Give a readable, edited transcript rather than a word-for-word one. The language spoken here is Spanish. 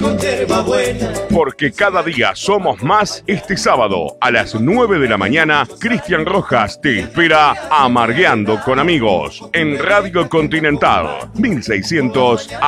con yerba buena. Porque cada día somos más. Este sábado a las 9 de la mañana, Cristian Rojas te espera Amargueando con Amigos en Radio Continental 1600